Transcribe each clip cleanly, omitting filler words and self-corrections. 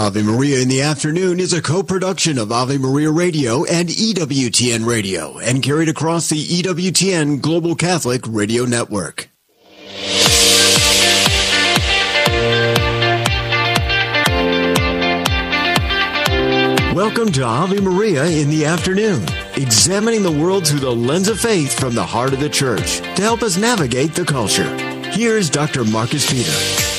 Ave Maria in the Afternoon is a co-production of Ave Maria Radio and EWTN Radio and carried across the EWTN Global Catholic Radio Network. Welcome to Ave Maria in the Afternoon, examining the world through the lens of faith from the heart of the Church to help us navigate the culture. Here's Dr. Marcus Peter.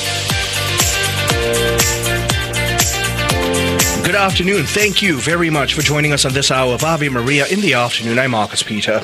Good afternoon. Thank you very much for joining us on this hour of Ave Maria in the Afternoon. I'm Marcus Peter.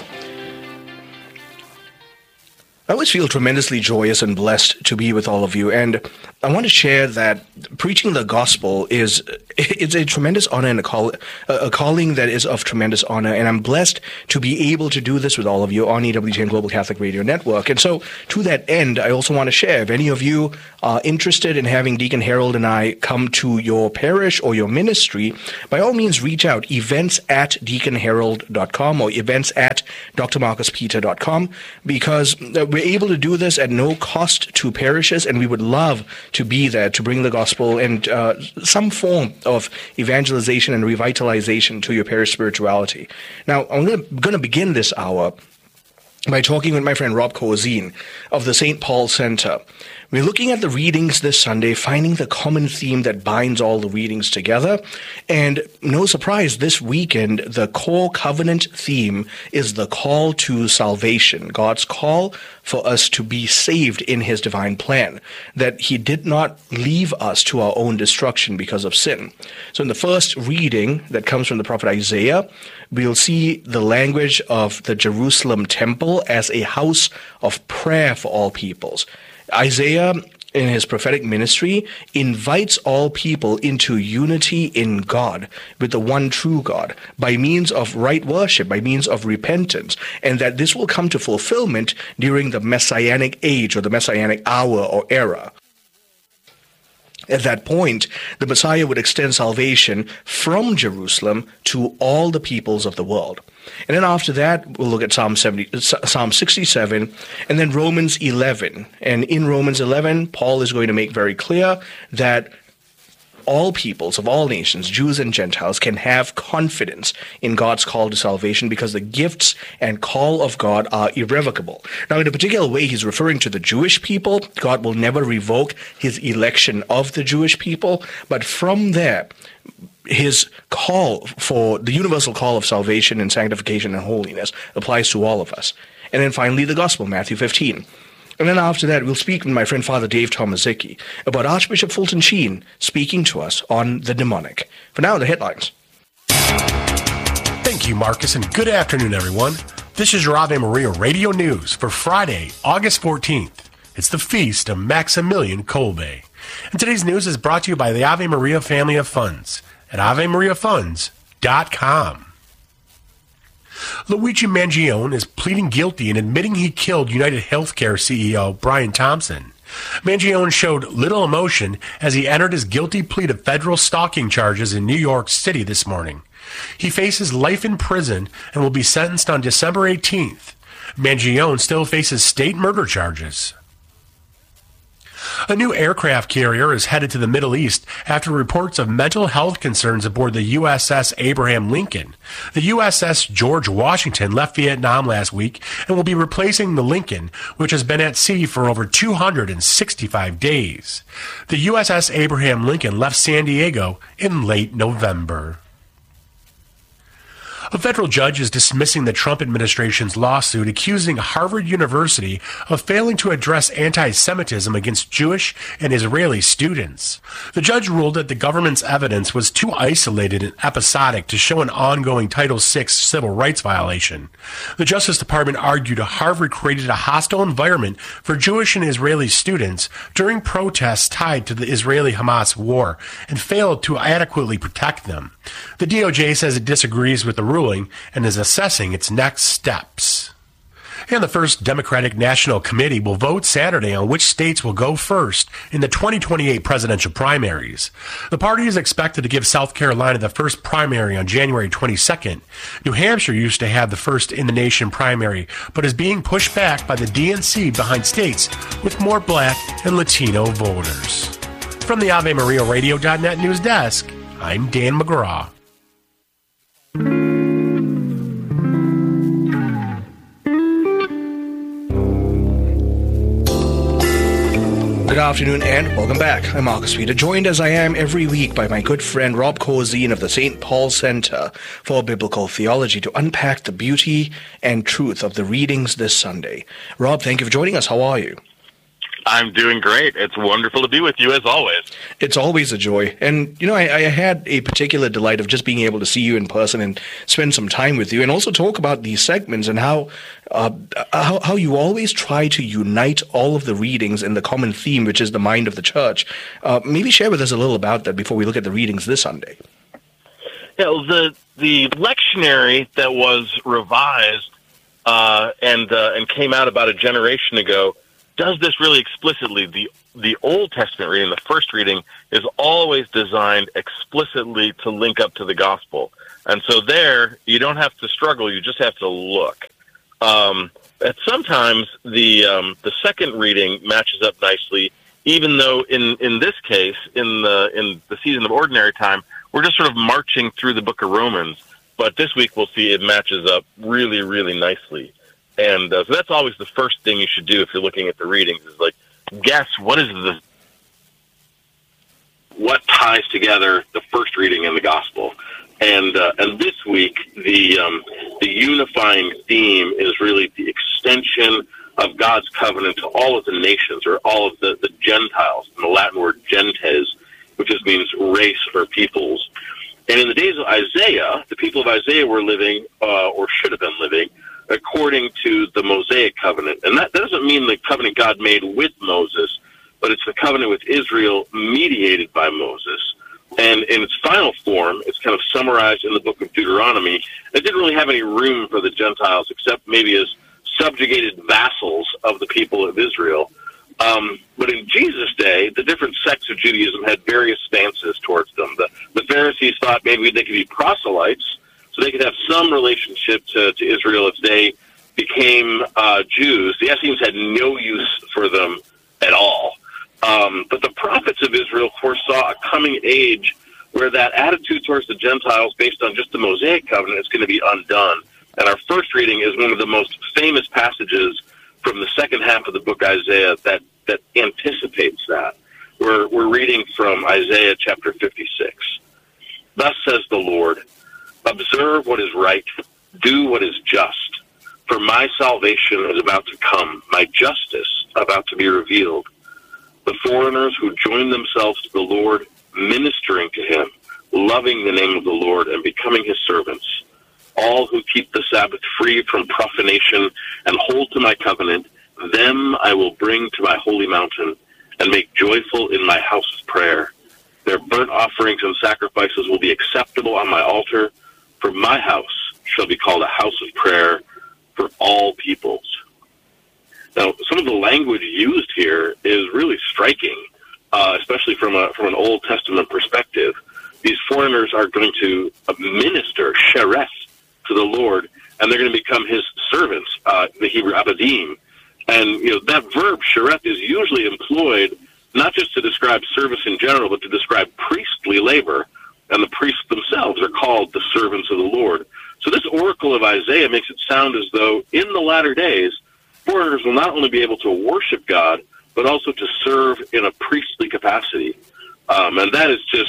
I always feel tremendously joyous and blessed to be with all of you, and I want to share that preaching the gospel it's a tremendous honor and a calling that is of tremendous honor, and I'm blessed to be able to do this with all of you on EWTN Global Catholic Radio Network. And so, to that end, I also want to share, if any of you are interested in having Deacon Harold and I come to your parish or your ministry, by all means reach out, events@deaconharold.com or events@drmarcuspeter.com, because we're able to do this at no cost to parishes, and we would love to be there to bring the gospel and some form of evangelization and revitalization to your parish spirituality. Now, I'm going to begin this hour by talking with my friend Rob Corzine of the St. Paul Center. We're looking at the readings this Sunday, finding the common theme that binds all the readings together. And no surprise, this weekend, the core covenant theme is the call to salvation, God's call for us to be saved in his divine plan, that he did not leave us to our own destruction because of sin. So in the first reading that comes from the prophet Isaiah, we'll see the language of the Jerusalem temple as a house of prayer for all peoples. Isaiah, in his prophetic ministry, invites all people into unity in God, with the one true God, by means of right worship, by means of repentance, and that this will come to fulfillment during the Messianic age or the Messianic hour or era. At that point, the Messiah would extend salvation from Jerusalem to all the peoples of the world. And then after that, we'll look at Psalm 67, and then Romans 11. And in Romans 11, Paul is going to make very clear that all peoples of all nations, Jews and Gentiles, can have confidence in God's call to salvation because the gifts and call of God are irrevocable. Now, in a particular way, he's referring to the Jewish people. God will never revoke his election of the Jewish people. But from there, his call for the universal call of salvation and sanctification and holiness applies to all of us. And then finally, the gospel, Matthew 15. And then after that, we'll speak with my friend Father Dave Tomaszicki about Archbishop Fulton Sheen speaking to us on the demonic. For now, the headlines. Thank you, Marcus, and good afternoon, everyone. This is your Ave Maria Radio News for Friday, August 14th. It's the feast of Maximilian Kolbe. And today's news is brought to you by the Ave Maria family of funds at AveMariaFunds.com. Luigi Mangione is pleading guilty and admitting he killed United Healthcare CEO Brian Thompson. Mangione showed little emotion as he entered his guilty plea to federal stalking charges in New York City this morning. He faces life in prison and will be sentenced on December 18th. Mangione still faces state murder charges. A new aircraft carrier is headed to the Middle East after reports of mental health concerns aboard the USS Abraham Lincoln. The USS George Washington left Vietnam last week and will be replacing the Lincoln, which has been at sea for over 265 days. The USS Abraham Lincoln left San Diego in late November. A federal judge is dismissing the Trump administration's lawsuit accusing Harvard University of failing to address anti-Semitism against Jewish and Israeli students. The judge ruled that the government's evidence was too isolated and episodic to show an ongoing Title VI civil rights violation. The Justice Department argued Harvard created a hostile environment for Jewish and Israeli students during protests tied to the Israeli-Hamas war and failed to adequately protect them. The DOJ says it disagrees with the ruling and is assessing its next steps. And the First Democratic National Committee will vote Saturday on which states will go first in the 2028 presidential primaries. The party is expected to give South Carolina the first primary on January 22nd. New Hampshire used to have the first in-the-nation primary, but is being pushed back by the DNC behind states with more black and Latino voters. From the AveMariaRadio.net news desk, I'm Dan McGraw. Good afternoon and welcome back. I'm Marcus Peter, joined as I am every week by my good friend Rob Corzine of the St. Paul Center for Biblical Theology to unpack the beauty and truth of the readings this Sunday. Rob, thank you for joining us. How are you? I'm doing great. It's wonderful to be with you, as always. It's always a joy. And, I had a particular delight of just being able to see you in person and spend some time with you and also talk about these segments and how you always try to unite all of the readings in the common theme, which is the mind of the church. Maybe share with us a little about that before we look at the readings this Sunday. Yeah, well, the lectionary that was revised and came out about a generation ago does this really explicitly. The Old Testament reading, the first reading, is always designed explicitly to link up to the gospel. And so there, you don't have to struggle, you just have to look. But sometimes the second reading matches up nicely, even though in this case, in the season of ordinary time, we're just sort of marching through the book of Romans. But this week we'll see it matches up really, really nicely. And so that's always the first thing you should do if you're looking at the readings is like, guess what ties together the first reading and the gospel. And this week, the unifying theme is really the extension of God's covenant to all of the nations, or all of the Gentiles, and the Latin word gentes, which just means race or peoples. And in the days of Isaiah, the people of Isaiah were living, or should have been living, according to the Mosaic covenant. And that doesn't mean the covenant God made with Moses, but it's the covenant with Israel mediated by Moses. And in its final form, it's kind of summarized in the book of Deuteronomy. It didn't really have any room for the Gentiles, except maybe as subjugated vassals of the people of Israel. But in Jesus' day, the different sects of Judaism had various stances towards them. The Pharisees thought maybe they could be proselytes, so they could have some relationship to Israel if they became Jews. The Essenes had no use for them at all. But the prophets of Israel foresaw a coming age where that attitude towards the Gentiles based on just the Mosaic covenant is going to be undone. And our first reading is one of the most famous passages from the second half of the book Isaiah that anticipates that. We're reading from Isaiah chapter 56. Thus says the Lord, observe what is right, do what is just, for my salvation is about to come, my justice about to be revealed. The foreigners who join themselves to the Lord, ministering to him, loving the name of the Lord and becoming his servants. All who keep the Sabbath free from profanation and hold to my covenant, them I will bring to my holy mountain and make joyful in my house of prayer. Their burnt offerings and sacrifices will be acceptable on my altar, for my house shall be called a house of prayer for all peoples. Now, some of the language used here is really striking, especially from an Old Testament perspective. These foreigners are going to minister, sheres, to the Lord, and they're going to become his servants, the Hebrew abadim. And that verb, sheret, is usually employed not just to describe service in general, but to describe priestly labor. And the priests themselves are called the servants of the Lord. So this oracle of Isaiah makes it sound as though in the latter days, foreigners will not only be able to worship God, but also to serve in a priestly capacity. And that is just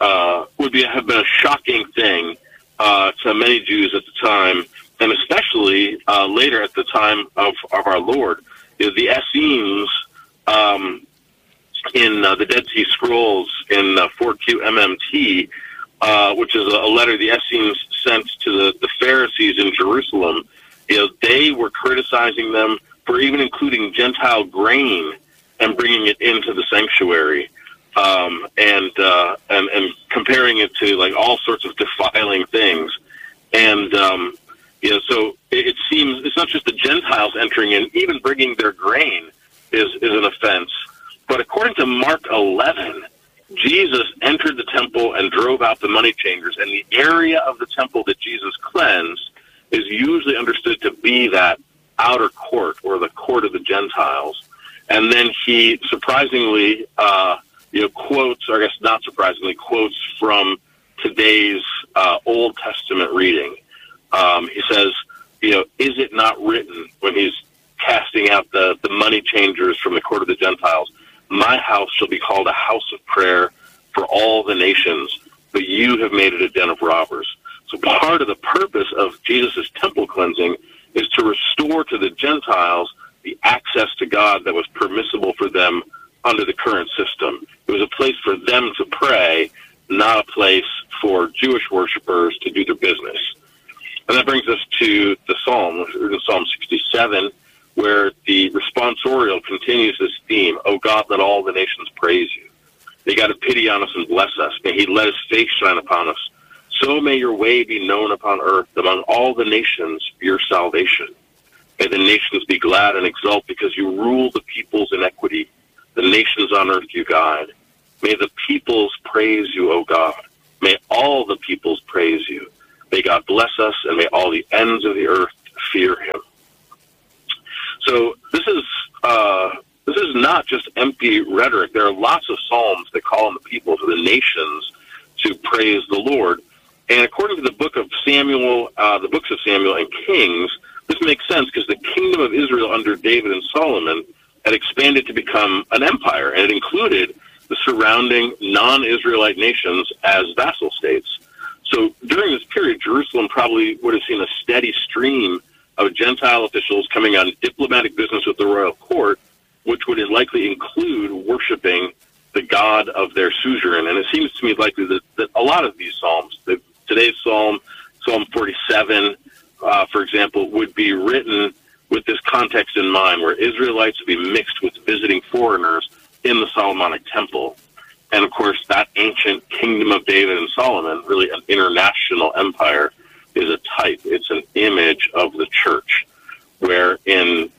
have been a shocking thing to many Jews at the time, and especially later at the time of our Lord. The Essenes in the Dead Sea Scrolls in 4Q MMT, which is a letter the Essenes sent to the Pharisees in Jerusalem, they were criticizing them for even including Gentile grain and bringing it into the sanctuary, and comparing it to like all sorts of defiling things. And so it seems it's not just the Gentiles entering in, even bringing their grain is an offense. But according to Mark 11, Jesus entered the temple and drove out the money changers, and the area of the temple that Jesus cleansed is usually understood to be that outer court, or the court of the Gentiles. And then he surprisingly quotes, or I guess not surprisingly, quotes from today's Old Testament reading. He says, is it not written when he's casting out the money changers from the court of the Gentiles, my house shall be called a house of prayer for all the nations, but you have made it a den of robbers. So part of the purpose of Jesus' temple cleansing is to restore to the Gentiles the access to God that was permissible for them under the current system. It was a place for them to pray, not a place for Jewish worshipers to do their business. And that brings us to the Psalm, Psalm 67, where the responsorial continues this theme, "O God, let all the nations praise you. May God have pity on us and bless us. May he let his face shine upon us. So may your way be known upon earth, among all the nations, your salvation. May the nations be glad and exult because you rule the peoples in equity. The nations on earth you guide. May the peoples praise you, O God. May all the peoples praise you. May God bless us, and may all the ends of the earth fear him." So this is not just empty rhetoric. There are lots of psalms that call on the peoples of the nations to praise the Lord. And according to the books of Samuel and Kings, this makes sense because the kingdom of Israel under David and Solomon had expanded to become an empire, and it included the surrounding non-Israelite nations as vassal states. So during this period, Jerusalem probably would have seen a steady stream of Gentile officials coming on diplomatic business with the royal court, which would likely include worshiping the god of their suzerain. And it seems to me likely that a lot of these psalms, today's psalm, Psalm 47, for example, would be written with this context in mind, where Israelites would be mixed with visiting foreigners in the Solomonic temple. And of course, that ancient kingdom of David and Solomon, really an international empire, is a type. It's an image of the church, where in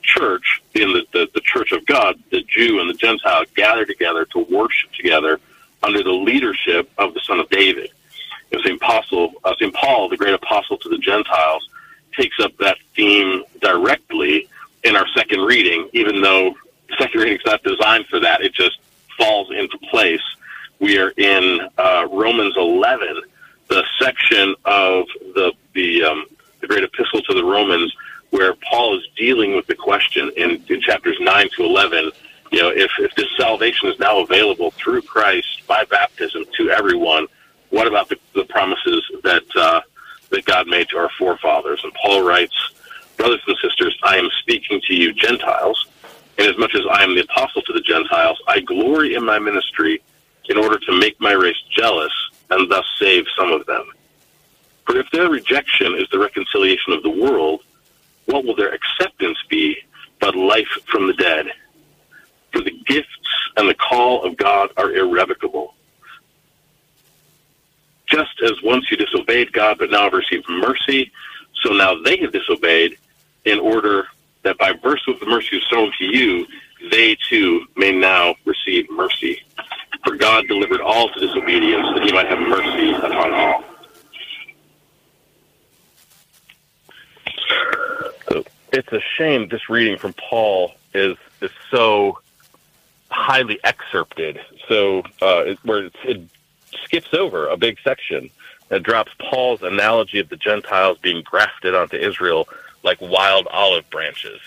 the church of God, the Jew and the Gentile gather together to worship together under the leadership of the Son of David. St. Paul, the great apostle to the Gentiles, takes up that theme directly in our second reading, even though the second reading is not designed for that. It just falls into place. We are in Romans 11, the section of the great epistle to the Romans, where Paul is dealing with the question in chapters 9 to 11, if this salvation is now available through Christ by baptism to everyone, what about the promises that God made to our forefathers? And Paul writes, "Brothers and sisters, I am speaking to you Gentiles, and as much as I am the apostle to the Gentiles, I glory in my ministry in order to make my race jealous and thus save some of them. For if their rejection is the reconciliation of the world, what will their acceptance be but life from the dead? For the gifts and the call of God are irrevocable. Just as once you disobeyed God but now have received mercy, so now they have disobeyed, in order that by virtue of the mercy shown to you, they too may now receive mercy. For God delivered all to disobedience, that he might have mercy upon all." So it's a shame this reading from Paul is so highly excerpted, where it skips over a big section that drops Paul's analogy of the Gentiles being grafted onto Israel like wild olive branches.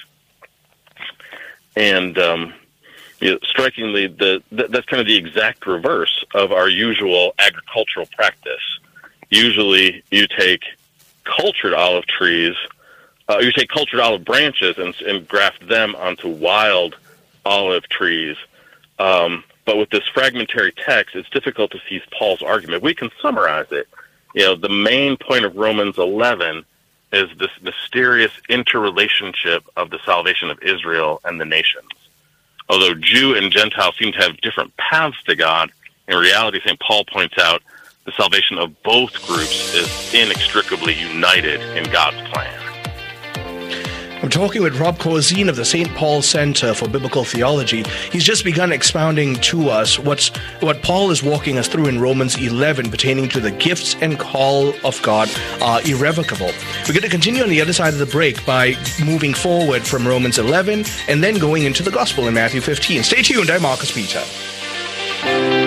And strikingly, that's kind of the exact reverse of our usual agricultural practice. Usually, you take cultured olive trees, you take cultured olive branches and graft them onto wild olive trees. But with this fragmentary text, it's difficult to seize Paul's argument. We can summarize it. The main point of Romans 11 is this mysterious interrelationship of the salvation of Israel and the nations. Although Jew and Gentile seem to have different paths to God, in reality, St. Paul points out the salvation of both groups is inextricably united in God's plan. I'm talking with Rob Corzine of the St. Paul Center for Biblical Theology. He's just begun expounding to us what Paul is walking us through in Romans 11 pertaining to the gifts and call of God are irrevocable. We're going to continue on the other side of the break by moving forward from Romans 11 and then going into the Gospel in Matthew 15. Stay tuned. I'm Marcus Peter.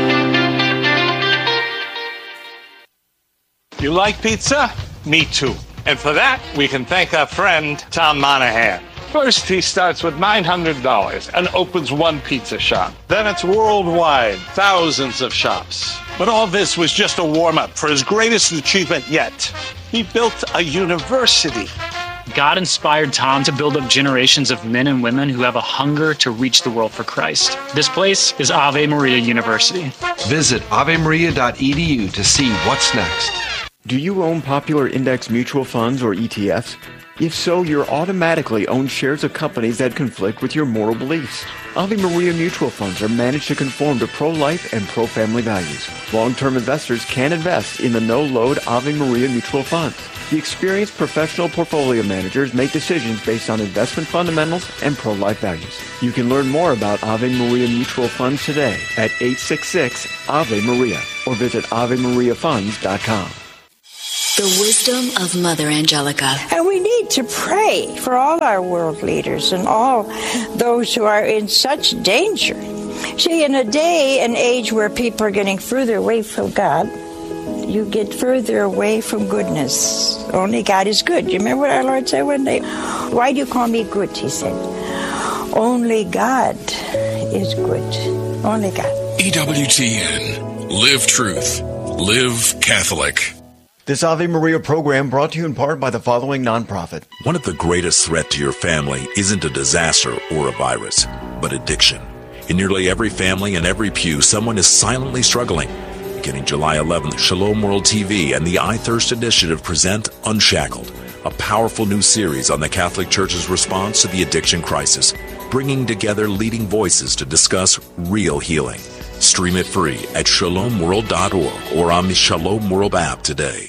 You like pizza? Me too. And for that, we can thank our friend, Tom Monahan. First, he starts with $900 and opens one pizza shop. Then it's worldwide, thousands of shops. But all this was just a warm-up for his greatest achievement yet. He built a university. God inspired Tom to build up generations of men and women who have a hunger to reach the world for Christ. This place is Ave Maria University. Visit avemaria.edu to see what's next. Do you own popular index mutual funds or ETFs? If so, you're automatically own shares of companies that conflict with your moral beliefs. Ave Maria mutual funds are managed to conform to pro-life and pro-family values. Long-term investors can invest in the no-load Ave Maria mutual funds. The experienced professional portfolio managers make decisions based on investment fundamentals and pro-life values. You can learn more about Ave Maria mutual funds today at 866-AVE-MARIA or visit AveMariaFunds.com. The wisdom of Mother Angelica. And we need to pray for all our world leaders and all those who are in such danger. See, in a day and age where people are getting further away from God, you get further away from goodness. Only God is good. You remember what our Lord said one day? Why do you call me good? He said. Only God is good. Only God. EWTN. Live truth. Live Catholic. This Ave Maria program brought to you in part by the following nonprofit. One of the greatest threats to your family isn't a disaster or a virus, but addiction. In nearly every family and every pew, someone is silently struggling. Beginning July 11th, Shalom World TV and the I Thirst Initiative present Unshackled, a powerful new series on the Catholic Church's response to the addiction crisis, bringing together leading voices to discuss real healing. Stream it free at shalomworld.org or on the Shalom World app today.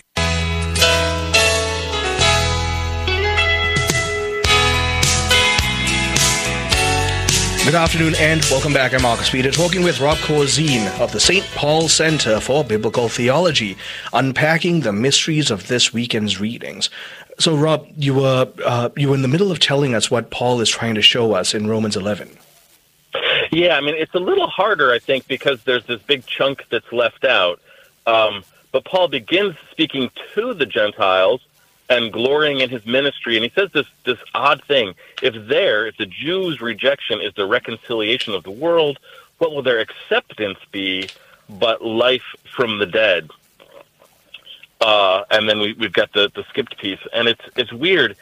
Good afternoon and welcome back. I'm Marcus Peter, talking with Rob Corzine of the St. Paul Center for Biblical Theology, unpacking the mysteries of this weekend's readings. So, Rob, you were in the middle of telling us what Paul is trying to show us in Romans 11. Yeah, I mean, it's a little harder, I think, because there's this big chunk that's left out. But Paul begins speaking to the Gentiles and glorying in his ministry. And he says this odd thing. If the Jews' rejection is the reconciliation of the world, what will their acceptance be but life from the dead? And then we've got the skipped piece. And it's weird.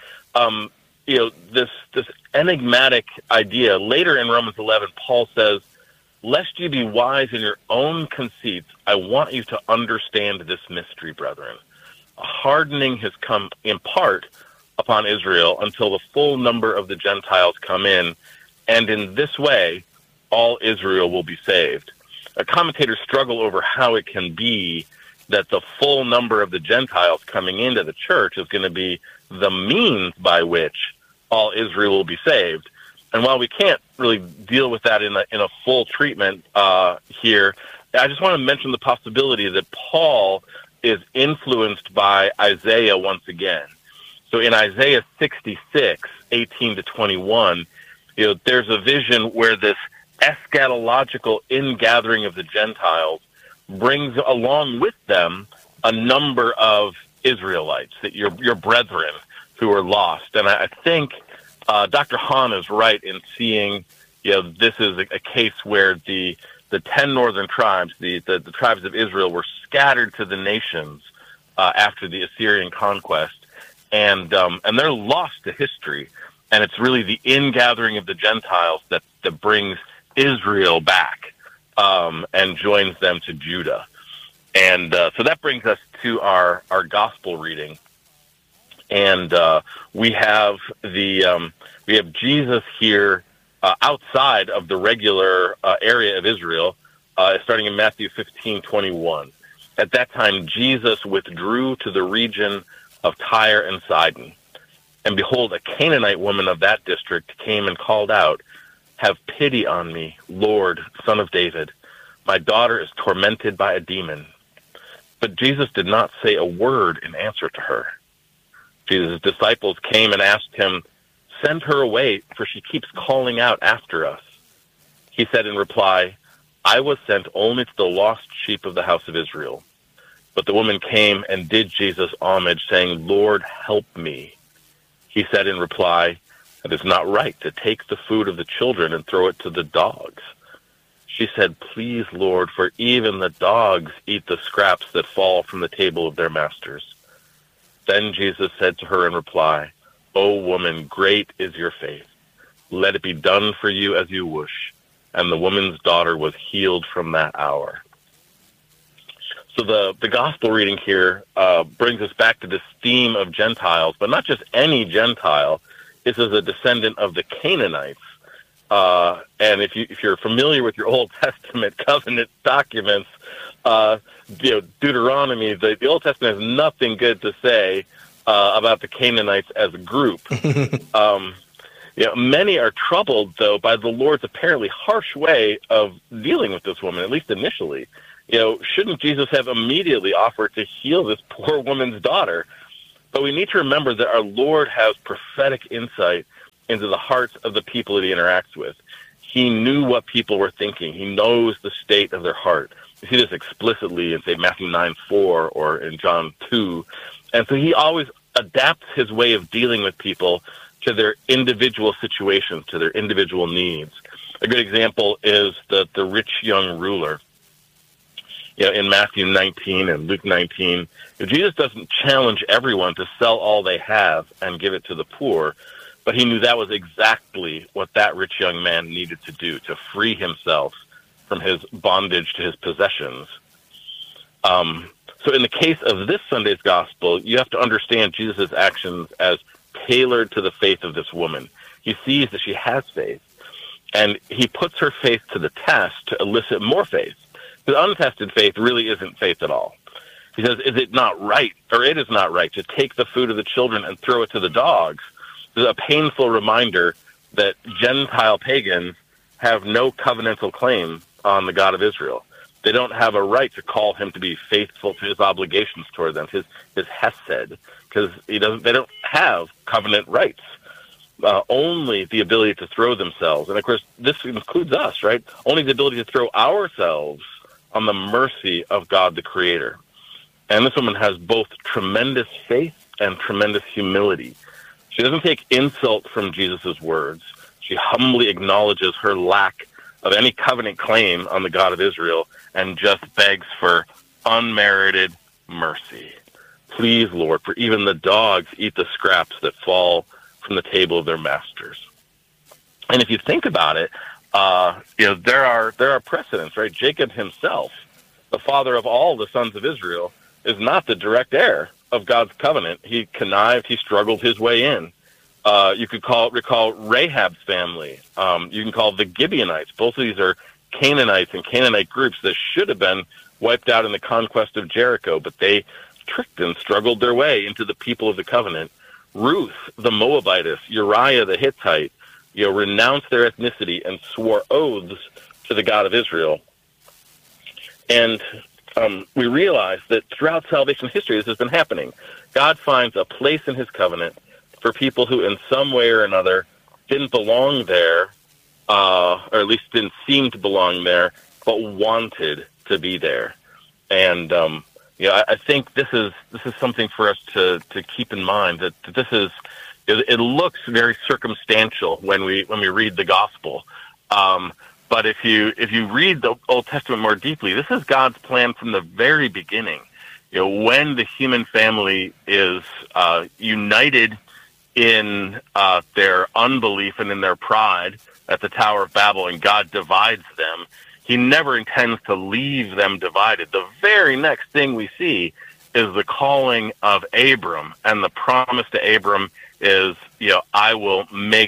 This enigmatic idea. Later in Romans 11, Paul says, lest you be wise in your own conceits, I want you to understand this mystery, brethren. A hardening has come in part upon Israel until the full number of the Gentiles come in, and in this way, all Israel will be saved. Commentators struggle over how it can be that the full number of the Gentiles coming into the church is going to be the means by which all Israel will be saved. And while we can't really deal with that in a full treatment here, I just want to mention the possibility that Paul is influenced by Isaiah once again. So in Isaiah 66, 18 to 21, there's a vision where this eschatological ingathering of the Gentiles brings along with them a number of Israelites, that your brethren who are lost. And I think Dr. Hahn is right in seeing, this is a case where the 10 northern tribes, the tribes of Israel, were scattered to the nations after the Assyrian conquest, and they're lost to history. And it's really the ingathering of the Gentiles that brings Israel back and joins them to Judah. And so that brings us to our gospel reading, and we have Jesus here outside of the regular area of Israel, starting in Matthew 15:21. At that time, Jesus withdrew to the region of Tyre and Sidon. And behold, a Canaanite woman of that district came and called out, "Have pity on me, Lord, Son of David. My daughter is tormented by a demon." But Jesus did not say a word in answer to her. Jesus' disciples came and asked him, "Send her away, for she keeps calling out after us." He said in reply, "I was sent only to the lost sheep of the house of Israel." But the woman came and did Jesus homage, saying, "Lord, help me." He said in reply, "It is not right to take the food of the children and throw it to the dogs." She said, "Please, Lord, for even the dogs eat the scraps that fall from the table of their masters." Then Jesus said to her in reply, "O woman, great is your faith. Let it be done for you as you wish." And the woman's daughter was healed from that hour. So the gospel reading here brings us back to this theme of Gentiles, but not just any Gentile. This is a descendant of the Canaanites. And if you're familiar with your Old Testament covenant documents, Deuteronomy, the Old Testament has nothing good to say about the Canaanites as a group. Many are troubled, though, by the Lord's apparently harsh way of dealing with this woman, at least initially. Shouldn't Jesus have immediately offered to heal this poor woman's daughter? But we need to remember that our Lord has prophetic insight into the hearts of the people that he interacts with. He knew what people were thinking. He knows the state of their heart. You see this explicitly in, say, Matthew 9:4 or in John 2. And so he always adapts his way of dealing with people to their individual situations, to their individual needs. A good example is the rich young ruler. In Matthew 19 and Luke 19, Jesus doesn't challenge everyone to sell all they have and give it to the poor, but he knew that was exactly what that rich young man needed to do, to free himself from his bondage to his possessions. So in the case of this Sunday's gospel, you have to understand Jesus' actions as tailored to the faith of this woman. He sees that she has faith, and he puts her faith to the test to elicit more faith. Because untested faith really isn't faith at all. He says, it is not right to take the food of the children and throw it to the dogs. This is a painful reminder that Gentile pagans have no covenantal claim on the God of Israel. They don't have a right to call him to be faithful to his obligations toward them, his hesed, because they don't have covenant rights. Only the ability to throw themselves, and of course this includes us, right? Only the ability to throw ourselves on the mercy of God the Creator. And this woman has both tremendous faith and tremendous humility. She doesn't take insult from Jesus' words. She humbly acknowledges her lack of any covenant claim on the God of Israel and just begs for unmerited mercy. Please, Lord, for even the dogs eat the scraps that fall from the table of their masters. And if you think about it, there are precedents, right? Jacob himself, the father of all the sons of Israel, is not the direct heir of God's covenant. He connived, he struggled his way in. You could recall Rahab's family. You can call the Gibeonites. Both of these are Canaanites and Canaanite groups that should have been wiped out in the conquest of Jericho, but they tricked and struggled their way into the people of the covenant. Ruth, the Moabitess, Uriah the Hittite, renounced their ethnicity and swore oaths to the God of Israel. And we realize that throughout salvation history, this has been happening. God finds a place in his covenant for people who in some way or another didn't belong there, or at least didn't seem to belong there, but wanted to be there. And I think this is something for us to keep in mind, that this is, it looks very circumstantial when we read the gospel. But if you read the Old Testament more deeply, this is God's plan from the very beginning. When the human family is united in their unbelief and in their pride at the Tower of Babel, and God divides them, he never intends to leave them divided. The very next thing we see is the calling of Abram, and the promise to Abram is, I will make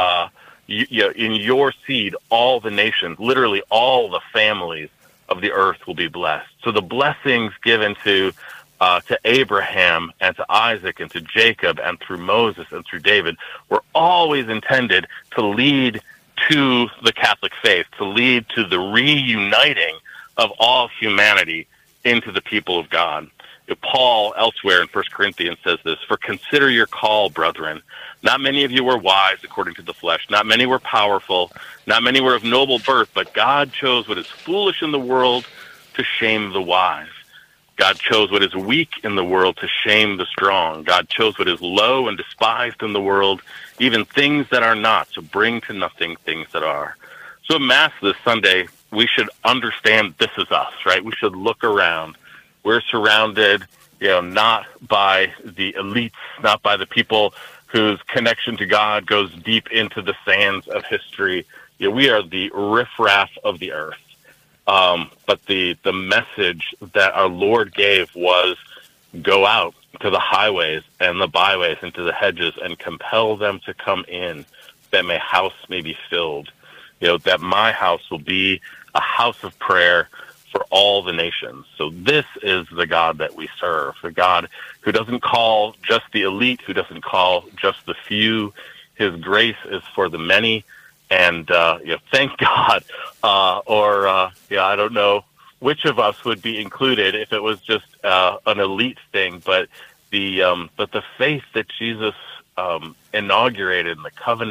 in your seed all the nations, literally all the families of the earth will be blessed. So the blessings given to Abraham and to Isaac and to Jacob and through Moses and through David were always intended to lead to the Catholic faith, to lead to the reuniting of all humanity into the people of God. Paul elsewhere in 1 Corinthians says this, "For consider your call, brethren. Not many of you were wise according to the flesh. Not many were powerful. Not many were of noble birth. But God chose what is foolish in the world to shame the wise." God chose what is weak in the world to shame the strong. God chose what is low and despised in the world, even things that are not, to bring to nothing things that are. So at Mass this Sunday, we should understand this is us, right? We should look around. We're surrounded, not by the elites, not by the people whose connection to God goes deep into the sands of history. We are the riffraff of the earth. But the message that our Lord gave was, go out to the highways and the byways and to the hedges and compel them to come in, that my house may be filled. That my house will be a house of prayer for all the nations. So this is the God that we serve, the God who doesn't call just the elite, who doesn't call just the few. His grace is for the many. And, thank God, I don't know which of us would be included if it was just an elite thing, but the faith that Jesus inaugurated in the covenant